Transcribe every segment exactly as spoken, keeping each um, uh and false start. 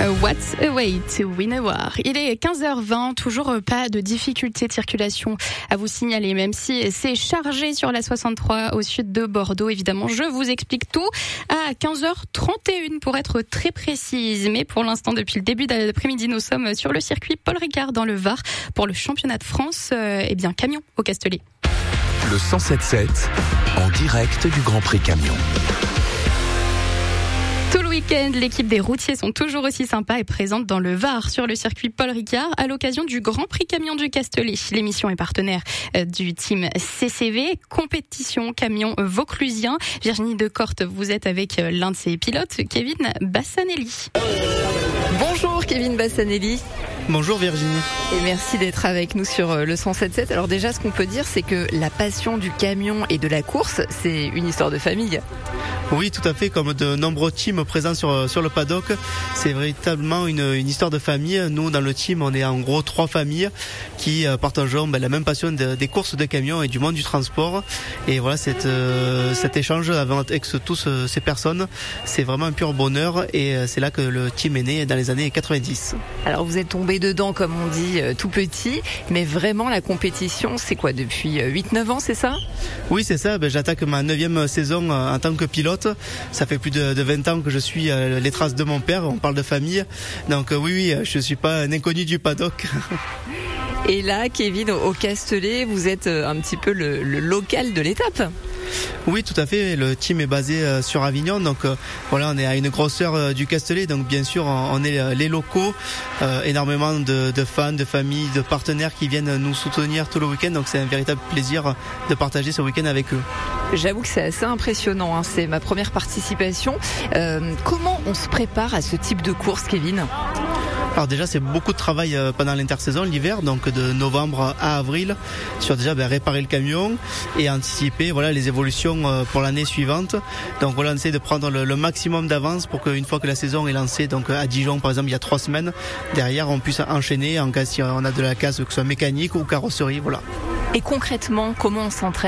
What's a way to win a war? Il est quinze heures vingt, toujours pas de difficulté de circulation à vous signaler, même si c'est chargé sur la soixante-trois au sud de Bordeaux. Évidemment, je vous explique tout à quinze heures trente et une pour être très précise. Mais pour l'instant, depuis le début de l'après-midi, nous sommes sur le circuit Paul Ricard dans le Var pour le championnat de France. Euh, eh bien, camion au Castellet. Le cent sept sept en direct du Grand Prix Camion. Tout le week-end, l'équipe des routiers sont toujours aussi sympas et présente dans le Var sur le circuit Paul Ricard à l'occasion du Grand Prix Camion du Castellet. L'émission est partenaire du team C C V, compétition camion vauclusien. Virginie Decorte, vous êtes avec l'un de ses pilotes, Kevin Bassanelli. Bonjour Kevin Bassanelli. Bonjour Virginie. Et merci d'être avec nous sur le cent sept sept. Alors déjà, ce qu'on peut dire, c'est que la passion du camion et de la course, c'est une histoire de famille. Oui, tout à fait. Comme de nombreux teams présents sur sur le paddock, c'est véritablement une, une histoire de famille. Nous, dans le team, on est en gros trois familles qui partageons ben, la même passion de, des courses de camions et du monde du transport. Et voilà, cette, euh, cet échange avec tous ces personnes, c'est vraiment un pur bonheur. Et c'est là que le team est né dans les années quatre-vingt-dix. Alors vous êtes tombé dedans, comme on dit, tout petit, mais vraiment la compétition, c'est quoi, depuis huit neuf ans, c'est ça? Oui, c'est ça. Ben, j'attaque ma neuvième saison en tant que pilote. Ça fait plus de, de vingt ans que je suis les traces de mon père. On parle de famille. Donc oui, oui, je suis pas un inconnu du paddock. Et là, Kevin, au Castellet, vous êtes un petit peu le, le local de l'étape. Oui, tout à fait. Le team est basé euh, sur Avignon, donc euh, voilà, on est à une grosseur euh, du Castellet, donc bien sûr, on, on est euh, les locaux, euh, énormément de, de fans, de familles, de partenaires qui viennent nous soutenir tout le week-end, donc c'est un véritable plaisir de partager ce week-end avec eux. J'avoue que c'est assez impressionnant, hein. C'est ma première participation. Euh, comment on se prépare à ce type de course, Kevin ? Alors déjà, c'est beaucoup de travail pendant l'intersaison, l'hiver, donc de novembre à avril, sur déjà ben, réparer le camion et anticiper voilà les évolutions pour l'année suivante. Donc voilà, on essaie de prendre le, le maximum d'avance pour qu'une fois que la saison est lancée, donc à Dijon par exemple il y a trois semaines, derrière on puisse enchaîner en cas si on a de la casse, que ce soit mécanique ou carrosserie, voilà. Et concrètement, comment on s'entraîne ?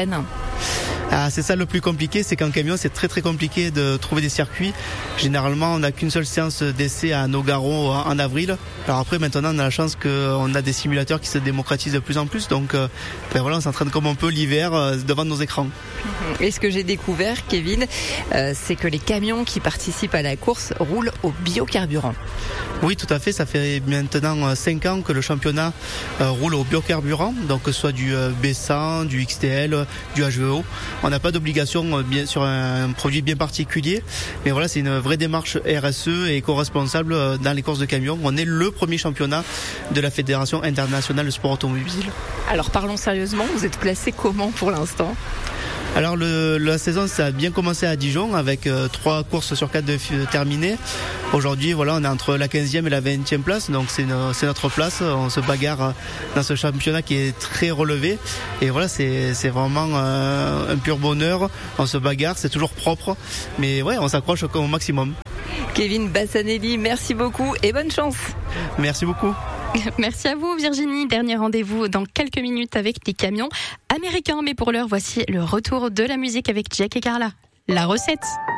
Ah, c'est ça le plus compliqué, c'est qu'en camion c'est très très compliqué de trouver des circuits. Généralement on n'a qu'une seule séance d'essai à Nogaro en avril. Alors après maintenant on a la chance qu'on a des simulateurs qui se démocratisent de plus en plus, donc euh, ben voilà, on s'entraîne comme on peut l'hiver euh, devant nos écrans. Et ce que j'ai découvert, Kevin, euh, c'est que les camions qui participent à la course roulent au biocarburant. Oui, tout à fait, ça fait maintenant cinq ans que le championnat euh, roule au biocarburant, donc que ce soit du euh, B cent, du X T L, du H V O. On n'a pas d'obligation euh, bien sur un produit bien particulier, mais voilà, c'est une vraie démarche R S E et éco-responsable euh, dans les courses de camions. On est le premier championnat de la Fédération internationale de sport automobile. Alors parlons sérieusement, vous êtes placé comment pour l'instant ? Alors le, la saison ça a bien commencé à Dijon avec euh, trois courses sur quatre de, de terminées. Aujourd'hui voilà, on est entre la quinzième et la vingtième place, donc c'est, une, c'est notre place. On se bagarre dans ce championnat qui est très relevé et voilà, c'est, c'est vraiment euh, un pur bonheur. On se bagarre, c'est toujours propre, mais ouais, on s'accroche au maximum. Kevin Bassanelli, merci beaucoup et bonne chance. Merci beaucoup. Merci à vous Virginie. Dernier rendez-vous dans quelques minutes avec les camions américains. Mais pour l'heure, voici le retour de la musique avec Jack et Carla. La recette.